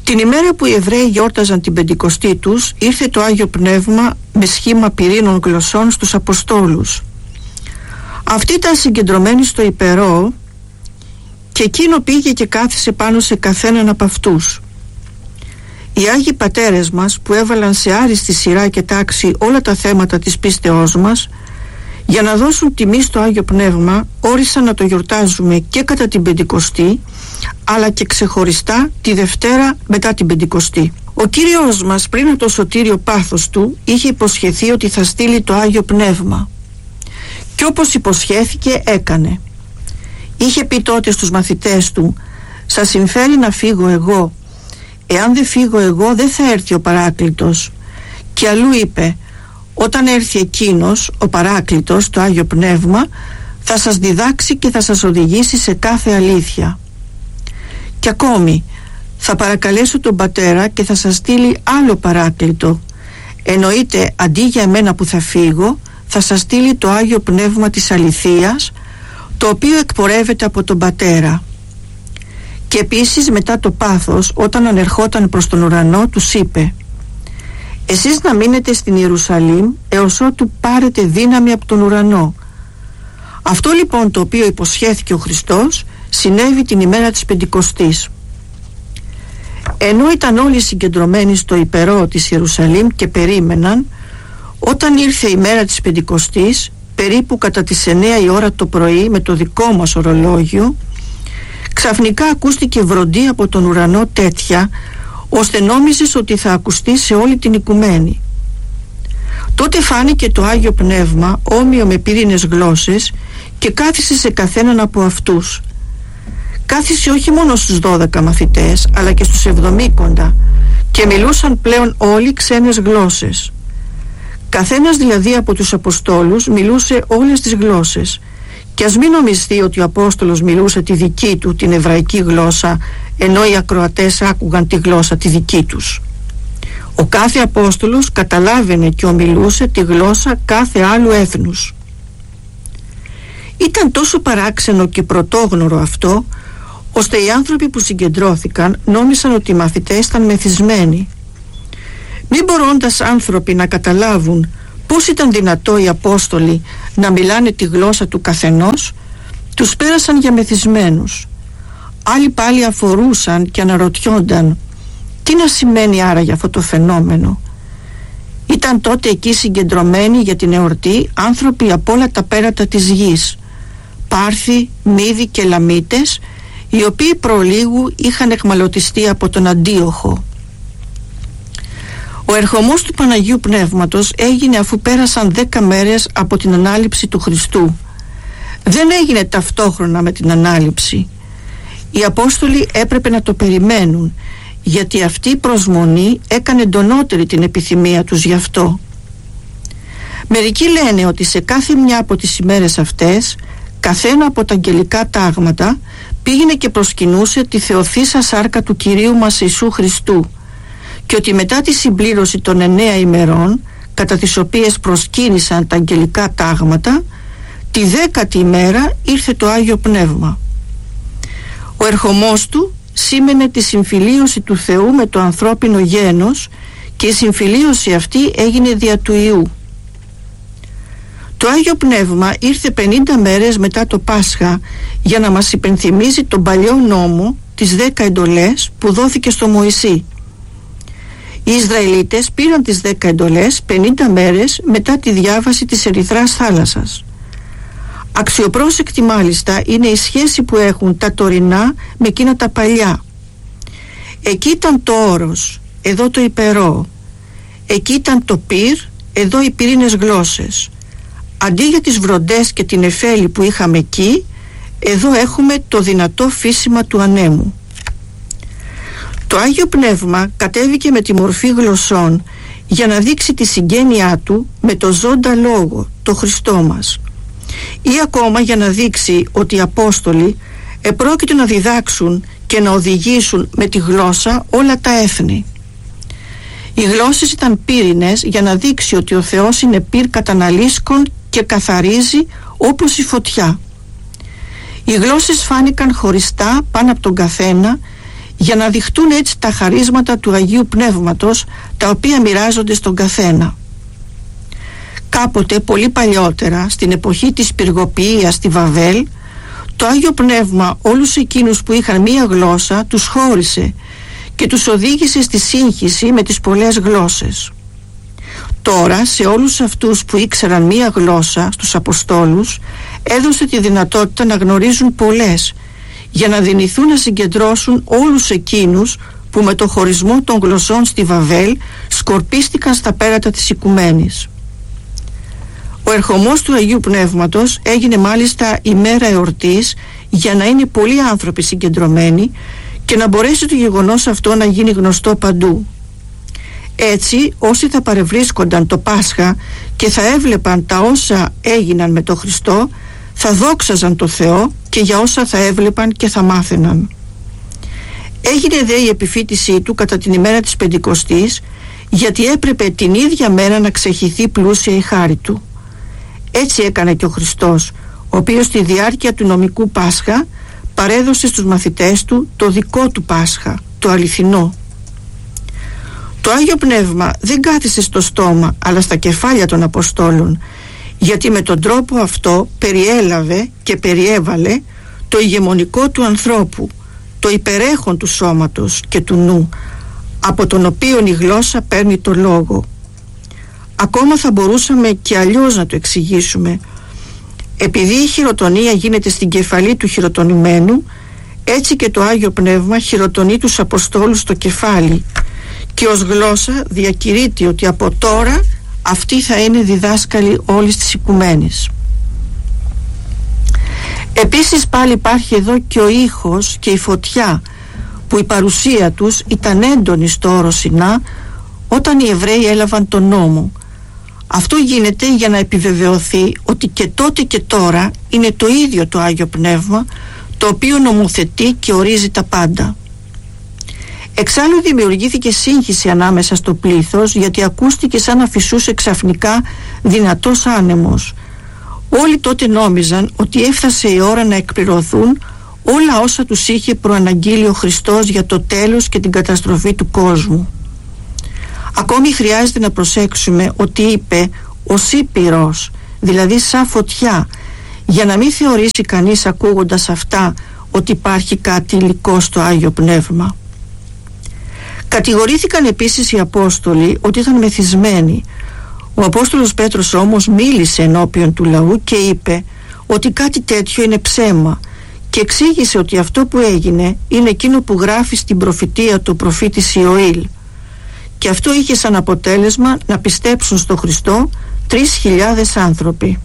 Την ημέρα που οι Εβραίοι γιόρταζαν την Πεντηκοστή τους, ήρθε το Άγιο Πνεύμα με σχήμα πυρήνων γλωσσών στους Αποστόλους. Αυτοί ήταν συγκεντρωμένοι στο υπερό και εκείνο πήγε και κάθισε πάνω σε καθέναν από αυτούς. Οι Άγιοι Πατέρες μας, που έβαλαν σε άριστη σειρά και τάξη όλα τα θέματα της πίστεώς μας, για να δώσουν τιμή στο Άγιο Πνεύμα, όρισαν να το γιορτάζουμε και κατά την Πεντηκοστή, αλλά και ξεχωριστά τη Δευτέρα μετά την Πεντηκοστή. Ο Κύριος μας, πριν από το σωτήριο πάθος του, είχε υποσχεθεί ότι θα στείλει το Άγιο Πνεύμα. Και όπως υποσχέθηκε, έκανε. Είχε πει τότε στους μαθητές του: «Σας συμφέρει να φύγω εγώ? Εάν δεν φύγω εγώ, δεν θα έρθει ο Παράκλητος». Και αλλού είπε: «Όταν έρθει εκείνος, ο Παράκλητος, το Άγιο Πνεύμα, θα σας διδάξει και θα σας οδηγήσει σε κάθε αλήθεια». Και ακόμη: «Θα παρακαλέσω τον Πατέρα και θα σας στείλει άλλο Παράκλητο. Εννοείται, αντί για εμένα που θα φύγω, θα σας στείλει το Άγιο Πνεύμα της αληθείας, το οποίο εκπορεύεται από τον Πατέρα». Και επίσης μετά το πάθος, όταν ανερχόταν προς τον ουρανό, τους είπε: «Εσείς να μείνετε στην Ιερουσαλήμ έως ότου πάρετε δύναμη από τον ουρανό». Αυτό λοιπόν το οποίο υποσχέθηκε ο Χριστός συνέβη την ημέρα της Πεντηκοστής. Ενώ ήταν όλοι συγκεντρωμένοι στο υπερό της Ιερουσαλήμ και περίμεναν, όταν ήρθε η μέρα της Πεντηκοστής, περίπου κατά τις 9 η ώρα το πρωί με το δικό μας ορολόγιο, ξαφνικά ακούστηκε βροντή από τον ουρανό τέτοια, ώστε νόμιζες ότι θα ακουστεί σε όλη την οικουμένη. Τότε φάνηκε το Άγιο Πνεύμα όμοιο με πυρήνες γλώσσες και κάθισε σε καθέναν από αυτούς. Κάθισε όχι μόνο στους 12 μαθητές, αλλά και στους 70, και μιλούσαν πλέον όλοι ξένες γλώσσες. Καθένας δηλαδή από τους Αποστόλους μιλούσε όλες τις γλώσσες, και ας μην νομιστεί ότι ο Απόστολος μιλούσε τη δική του, την εβραϊκή γλώσσα, ενώ οι ακροατές άκουγαν τη γλώσσα τη δική τους. Ο κάθε Απόστολος καταλάβαινε και ομιλούσε τη γλώσσα κάθε άλλου έθνους. Ήταν τόσο παράξενο και πρωτόγνωρο αυτό, ώστε οι άνθρωποι που συγκεντρώθηκαν νόμισαν ότι οι μαθητές ήταν μεθυσμένοι. Μην μπορώντας άνθρωποι να καταλάβουν πώς ήταν δυνατό οι Απόστολοι να μιλάνε τη γλώσσα του καθενός, τους πέρασαν για μεθυσμένους. Άλλοι πάλι αφορούσαν και αναρωτιόνταν τι να σημαίνει άραγε αυτό το φαινόμενο. Ήταν τότε εκεί συγκεντρωμένοι για την εορτή άνθρωποι από όλα τα πέρατα της γης, Πάρθοι, Μήδοι και Λαμίτες, οι οποίοι προλίγου είχαν εχμαλωτιστεί από τον Αντίοχο. Ο ερχομός του Παναγίου Πνεύματος έγινε αφού πέρασαν 10 μέρες από την Ανάληψη του Χριστού. Δεν έγινε ταυτόχρονα με την Ανάληψη. Οι Απόστολοι έπρεπε να το περιμένουν, γιατί αυτή η προσμονή έκανε εντονότερη την επιθυμία τους γι' αυτό. Μερικοί λένε ότι σε κάθε μια από τις ημέρες αυτές, καθένα από τα αγγελικά τάγματα πήγαινε και προσκυνούσε τη θεοθήσα σάρκα του Κυρίου μας Ιησού Χριστού, και ότι μετά τη συμπλήρωση των 9 ημερών, κατά τις οποίες προσκύνησαν τα αγγελικά τάγματα, τη 10η ημέρα ήρθε το Άγιο Πνεύμα. Ο ερχομός του σήμαινε τη συμφιλίωση του Θεού με το ανθρώπινο γένος, και η συμφιλίωση αυτή έγινε δια του Ιού. Το Άγιο Πνεύμα ήρθε 50 μέρες μετά το Πάσχα για να μας υπενθυμίζει τον παλιό νόμο, τις 10 εντολές που δόθηκε στο Μωυσή. Οι Ισραηλίτες πήραν τις 10 εντολές 50 μέρες μετά τη διάβαση της Ερυθράς θάλασσας. Αξιοπρόσεκτη μάλιστα είναι η σχέση που έχουν τα τωρινά με εκείνα τα παλιά. Εκεί ήταν το όρος, εδώ το υπερό. Εκεί ήταν το πυρ, εδώ οι πυρήνες γλώσσες. Αντί για τις βροντές και την εφέλη που είχαμε εκεί, εδώ έχουμε το δυνατό φύσιμα του ανέμου. Το Άγιο Πνεύμα κατέβηκε με τη μορφή γλωσσών για να δείξει τη συγγένειά του με το ζώντα λόγο, το Χριστό μας, ή ακόμα για να δείξει ότι οι Απόστολοι επρόκειτο να διδάξουν και να οδηγήσουν με τη γλώσσα όλα τα έθνη. Οι γλώσσες ήταν πύρινες για να δείξει ότι ο Θεός είναι πυρ καταναλύσκων και καθαρίζει όπως η φωτιά. Οι γλώσσες φάνηκαν χωριστά πάνω από τον καθένα για να δειχτούν έτσι τα χαρίσματα του Αγίου Πνεύματος, τα οποία μοιράζονται στον καθένα. Κάποτε, πολύ παλιότερα, στην εποχή της πυργοποιίας στη Βαβέλ, το Άγιο Πνεύμα όλους εκείνους που είχαν μία γλώσσα τους χώρισε και τους οδήγησε στη σύγχυση με τις πολλές γλώσσες. Τώρα σε όλους αυτούς που ήξεραν μία γλώσσα, στους Αποστόλους, έδωσε τη δυνατότητα να γνωρίζουν πολλές, για να δυνηθούν να συγκεντρώσουν όλους εκείνους που με το χωρισμό των γλωσσών στη Βαβέλ σκορπίστηκαν στα πέρατα της οικουμένης. Ο ερχομός του Αγίου Πνεύματος έγινε μάλιστα ημέρα εορτής, για να είναι πολλοί άνθρωποι συγκεντρωμένοι και να μπορέσει το γεγονός αυτό να γίνει γνωστό παντού. Έτσι όσοι θα παρευρίσκονταν το Πάσχα και θα έβλεπαν τα όσα έγιναν με τον Χριστό, θα δόξαζαν το Θεό και για όσα θα έβλεπαν και θα μάθαιναν. Έγινε δε η επιφύτησή του κατά την ημέρα της Πεντηκοστής, γιατί έπρεπε την ίδια μέρα να ξεχυθεί πλούσια η χάρη του. Έτσι έκανε και ο Χριστός, ο οποίος στη διάρκεια του νομικού Πάσχα παρέδωσε στους μαθητές του το δικό του Πάσχα, το αληθινό. Το Άγιο Πνεύμα δεν κάθισε στο στόμα, αλλά στα κεφάλια των Αποστόλων, γιατί με τον τρόπο αυτό περιέλαβε και περιέβαλε το ηγεμονικό του ανθρώπου, το υπερέχον του σώματος και του νου, από τον οποίον η γλώσσα παίρνει το λόγο. Ακόμα θα μπορούσαμε και αλλιώς να το εξηγήσουμε. Επειδή η χειροτονία γίνεται στην κεφαλή του χειροτονημένου, έτσι και το Άγιο Πνεύμα χειροτονεί τους Αποστόλους στο κεφάλι, και ως γλώσσα διακηρύττει ότι από τώρα αυτοί θα είναι διδάσκαλοι όλης της οικουμένης. Επίσης πάλι υπάρχει εδώ και ο ήχος και η φωτιά, που η παρουσία τους ήταν έντονη στο Όρο Σινά όταν οι Εβραίοι έλαβαν τον νόμο. Αυτό γίνεται για να επιβεβαιωθεί ότι και τότε και τώρα είναι το ίδιο το Άγιο Πνεύμα, το οποίο νομοθετεί και ορίζει τα πάντα. Εξάλλου δημιουργήθηκε σύγχυση ανάμεσα στο πλήθος, γιατί ακούστηκε σαν να φυσούσε ξαφνικά δυνατός άνεμος. Όλοι τότε νόμιζαν ότι έφτασε η ώρα να εκπληρωθούν όλα όσα τους είχε προαναγγείλει ο Χριστός για το τέλος και την καταστροφή του κόσμου. Ακόμη χρειάζεται να προσέξουμε ότι είπε ως ήπειρος, δηλαδή σαν φωτιά, για να μην θεωρήσει κανείς ακούγοντας αυτά ότι υπάρχει κάτι υλικό στο Άγιο Πνεύμα. Κατηγορήθηκαν επίσης οι Απόστολοι ότι ήταν μεθυσμένοι. Ο Απόστολος Πέτρος όμως μίλησε ενώπιον του λαού και είπε ότι κάτι τέτοιο είναι ψέμα, και εξήγησε ότι αυτό που έγινε είναι εκείνο που γράφει στην προφητεία του προφήτης Ιωήλ, και αυτό είχε σαν αποτέλεσμα να πιστέψουν στο Χριστό 3.000 άνθρωποι.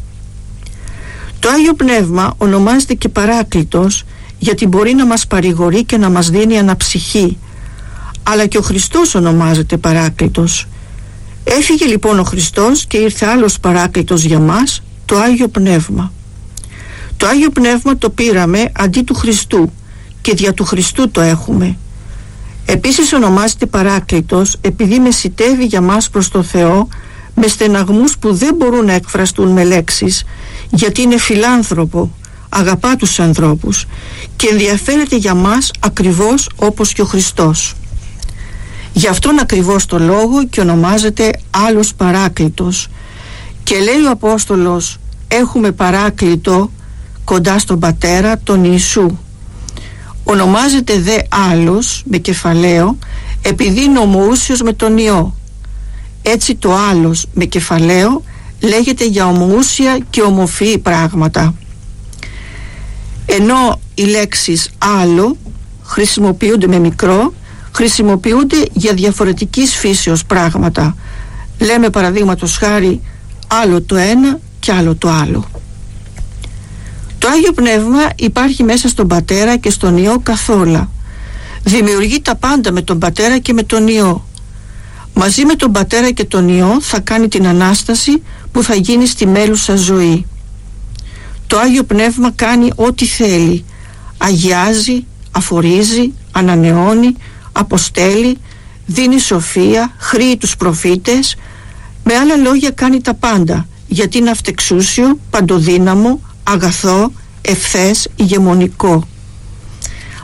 Το Άγιο Πνεύμα ονομάζεται και Παράκλητος, γιατί μπορεί να μας παρηγορεί και να μας δίνει αναψυχή, αλλά και ο Χριστός ονομάζεται Παράκλητος. Έφυγε λοιπόν ο Χριστός και ήρθε άλλος Παράκλητος για μας, το Άγιο Πνεύμα. Το Άγιο Πνεύμα το πήραμε αντί του Χριστού και δια του Χριστού το έχουμε. Επίσης ονομάζεται Παράκλητος επειδή μεσιτεύει για μας προς το Θεό με στεναγμούς που δεν μπορούν να εκφραστούν με λέξεις, γιατί είναι φιλάνθρωπο, αγαπά τους ανθρώπους και ενδιαφέρεται για μας ακριβώς όπως και ο Χριστός. Γι' αυτόν ακριβώς το λόγο και ονομάζεται άλλος Παράκλητος. Και λέει ο Απόστολος, έχουμε Παράκλητο κοντά στον Πατέρα, τον Ιησού. Ονομάζεται δε άλλος με κεφαλαίο επειδή είναι ομοούσιος με τον Υιό. Έτσι το άλλος με κεφαλαίο λέγεται για ομοούσια και ομοφυή πράγματα. Ενώ οι λέξεις άλλο χρησιμοποιούνται με μικρό, χρησιμοποιούνται για διαφορετικής φύσεως πράγματα. Λέμε παραδείγματος χάρη άλλο το ένα και άλλο το άλλο. Το Άγιο Πνεύμα υπάρχει μέσα στον Πατέρα και στον Υιό καθόλου. Δημιουργεί τα πάντα με τον Πατέρα και με τον Υιό. Μαζί με τον Πατέρα και τον Υιό θα κάνει την Ανάσταση που θα γίνει στη μέλουσα ζωή. Το Άγιο Πνεύμα κάνει ό,τι θέλει. Αγιάζει, αφορίζει, ανανεώνει, αποστέλει, δίνει σοφία, χρήει τους προφήτες. Με άλλα λόγια κάνει τα πάντα, γιατί είναι αυτεξούσιο, παντοδύναμο, αγαθό, ευθές, ηγεμονικό.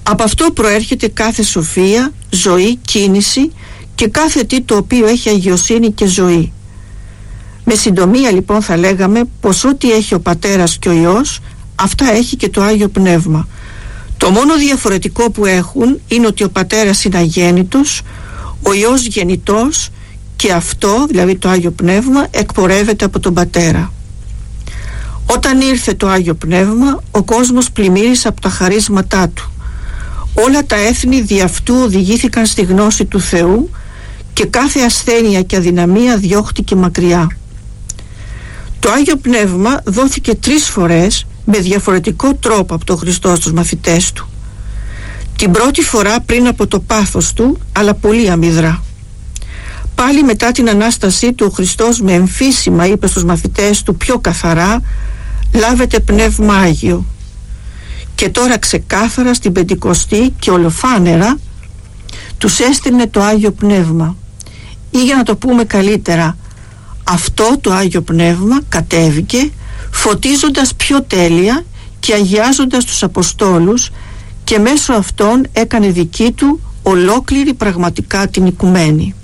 Από αυτό προέρχεται κάθε σοφία, ζωή, κίνηση και κάθε τι το οποίο έχει αγιοσύνη και ζωή. Με συντομία λοιπόν θα λέγαμε πως ό,τι έχει ο Πατέρας και ο Υιός, αυτά έχει και το Άγιο Πνεύμα. Το μόνο διαφορετικό που έχουν είναι ότι ο Πατέρας είναι αγέννητος, ο Υιός γεννητός και αυτό, δηλαδή το Άγιο Πνεύμα, εκπορεύεται από τον Πατέρα. Όταν ήρθε το Άγιο Πνεύμα, ο κόσμος πλημμύρισε από τα χαρίσματά του. Όλα τα έθνη δι' αυτού οδηγήθηκαν στη γνώση του Θεού και κάθε ασθένεια και αδυναμία διώχτηκε μακριά. Το Άγιο Πνεύμα δόθηκε 3 φορές με διαφορετικό τρόπο από τον Χριστό στους μαθητές του. Την πρώτη φορά πριν από το πάθος του, αλλά πολύ αμυδρά. Πάλι μετά την Ανάστασή του, ο Χριστός με εμφύσιμα είπε στους μαθητές του πιο καθαρά: «Λάβετε Πνεύμα Άγιο». Και τώρα ξεκάθαρα στην Πεντηκοστή και ολοφάνερα τους έστειλε το Άγιο Πνεύμα. Ή για να το πούμε καλύτερα, αυτό το Άγιο Πνεύμα κατέβηκε φωτίζοντας πιο τέλεια και αγιάζοντας τους Αποστόλους και μέσω αυτών έκανε δική του ολόκληρη πραγματικά την οικουμένη.